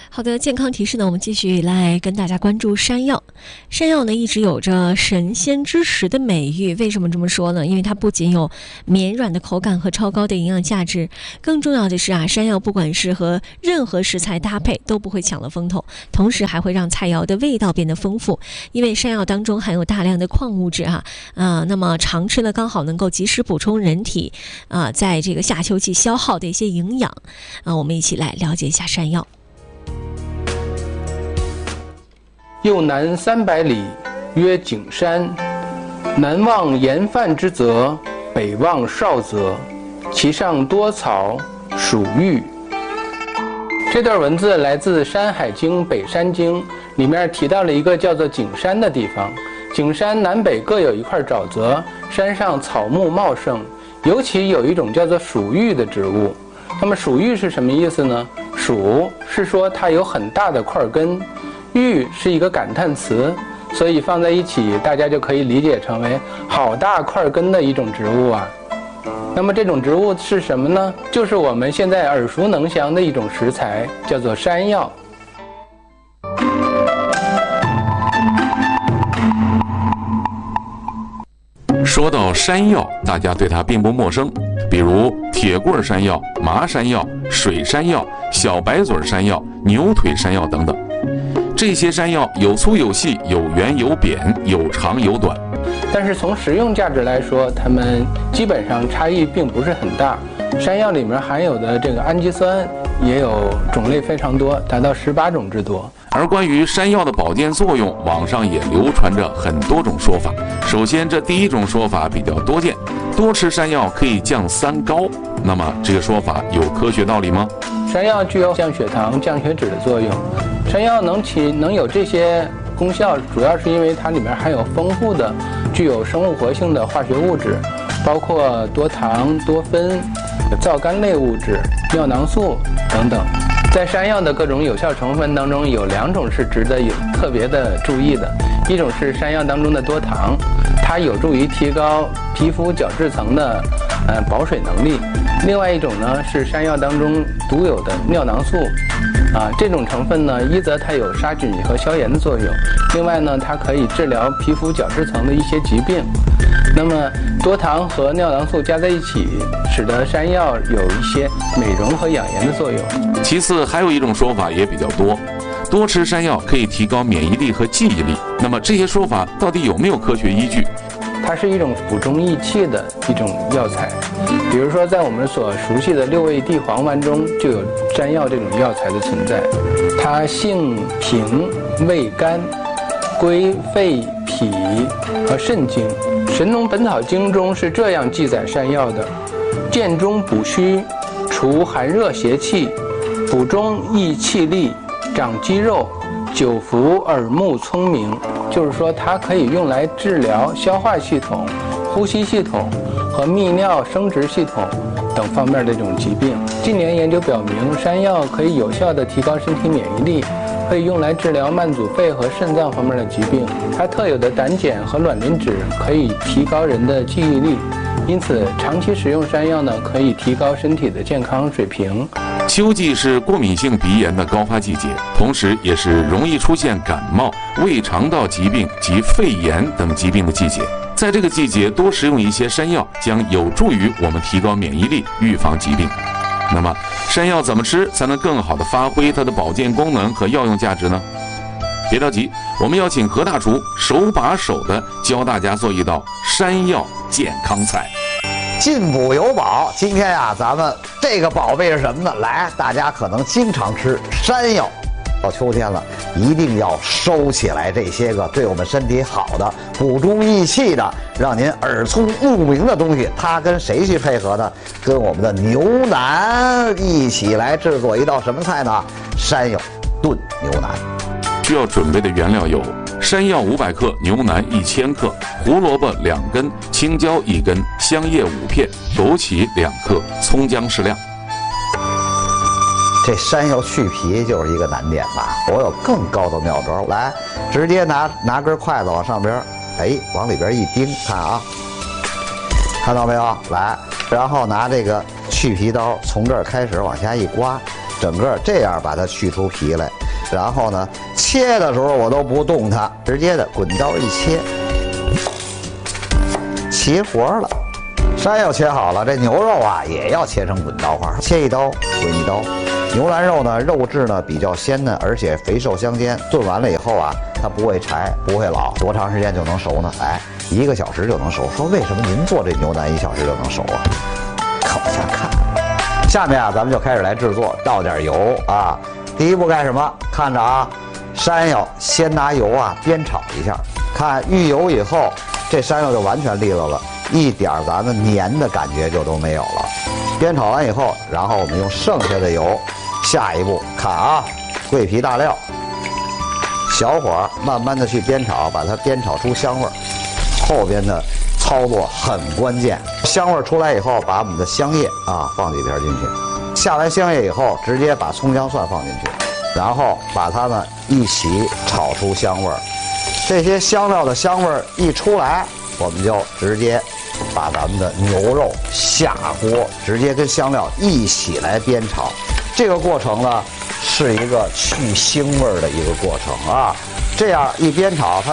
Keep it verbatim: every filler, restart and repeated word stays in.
好的，健康提示呢，我们继续来跟大家关注山药。山药呢，一直有着神仙之食的美誉。为什么这么说呢？因为它不仅有绵软的口感和超高的营养价值，更重要的是啊，山药不管是和任何食材搭配都不会抢了风头，同时还会让菜肴的味道变得丰富。因为山药当中含有大量的矿物质啊，啊、呃，那么常吃呢，刚好能够及时补充人体啊、呃，在这个夏秋季消耗的一些营养啊、呃。我们一起来了解一下山药。 又南三百里，曰景山。南望盐泛之泽，北望少泽，其上多草，属玉。这段文字来自《山海经·北山经》，里面提到了一个叫做景山的地方。景山南北各有一块沼泽，山上草木茂盛，尤其有一种叫做属玉的植物。那么属玉是什么意思呢？属是说它有很大的块根，玉是一个感叹词，所以放在一起，大家就可以理解成为好大块根的一种植物啊。那么这种植物是什么呢？就是我们现在耳熟能详的一种食材，叫做山药。 说到山药，大家对它并不陌生，比如铁棍山药、麻山药、水山药、小白嘴山药、牛腿山药等等。这些山药有粗有细，有圆有扁，有长有短。 但是从食用价值来说，它们基本上差异并不是很大。山药里面含有的这个氨基酸也有种类非常多，达到十八种之多。 而关于山药的保健作用，网上也流传着很多种说法。首先，这第一种说法比较多见，多吃山药可以降三高。那么这个说法有科学道理吗？ 山药具有降血糖、降血脂的作用。山药能起能有这些功效，主要是因为它里面含有丰富的具有生物活性的化学物质，包括多糖、多酚、皂苷类物质、尿囊素等等。在山药的各种有效成分当中，有两种是值得有特别的注意的。一种是山药当中的多糖，它有助于提高皮肤角质层的呃保水能力。另外一种呢是山药当中独有的尿囊素，啊，这种成分呢，一则它有杀菌和消炎的作用，另外呢，它可以治疗皮肤角质层的一些疾病。那么多糖和尿囊素加在一起，使得山药有一些美容和养颜的作用。 其次，还有一种说法也比较多，多吃山药可以提高免疫力和记忆力。那么这些说法到底有没有科学依据？ 它是一种补中益气的一种药材，比如说在我们所熟悉的六味地黄丸中就有山药这种药材的存在。它性平味甘，归肺、脾和肾经。《神农本草经》中是这样记载山药的：健中补虚，除寒热邪气，补中益气力，长肌肉，久服耳目聪明。就是说它可以用来治疗消化系统、呼吸系统和泌尿生殖系统等方面的这种疾病。近年研究表明，山药可以有效地提高身体免疫力，可以用来治疗慢阻肺和肾脏方面的疾病。它特有的胆碱和卵磷脂可以提高人的记忆力，因此长期食用山药呢，可以提高身体的健康水平。 秋季是过敏性鼻炎的高发季节，同时也是容易出现感冒、胃肠道疾病及肺炎等疾病的季节。在这个季节多食用一些山药，将有助于我们提高免疫力，预防疾病。那么山药怎么吃才能更好地发挥它的保健功能和药用价值呢？别着急，我们要请何大厨手把手地教大家做一道山药健康菜。 进补有宝，今天呀、啊，咱们这个宝贝是什么呢？来，大家可能经常吃山药，到秋天了，一定要收起来这些个对我们身体好的、补中益气的、让您耳聪目明的东西。它跟谁去配合呢？跟我们的牛腩一起来制作一道什么菜呢？山药炖牛腩。 需要准备的原料有山药五百克、牛腩一千克、胡萝卜两根、青椒一根、香叶五片、枸杞两克、葱姜适量。 这山药去皮就是一个难点吧？我有更高的妙招，来，直接拿拿根筷子往上边，哎，往里边一钉，看啊，看到没有？来，然后拿这个去皮刀从这儿开始往下一刮，整个这样把它去出皮来。 然后呢，切的时候我都不动它，直接的滚刀一切，齐活了。山药切好了，这牛肉啊也要切成滚刀块，切一刀滚一刀。牛腩肉呢，肉质呢比较鲜嫩，而且肥瘦相间。炖完了以后啊，它不会柴，不会老，多长时间就能熟呢？哎，一个小时就能熟。说为什么您做这牛腩一小时就能熟啊？看往下看。下面啊，咱们就开始来制作，倒点油啊。第一步干什么？看着啊，山药先拿油啊煸炒一下，看遇油以后，这山药就完全利落了。一点咱们黏的感觉就都没有了。煸炒完以后，然后我们用剩下的油，下一步看啊，桂皮大料，小火慢慢的去煸炒，把它煸炒出香味儿。后边的操作很关键，香味儿出来以后，把我们的香叶啊放几片进去，下完香叶以后，直接把葱姜蒜放进去，然后把它们一起炒出香味儿。这些香料的香味儿一出来，我们就直接把咱们的牛肉下锅，直接跟香料一起来煸炒。这个过程呢，是一个去腥味儿的一个过程啊。这样一煸炒，它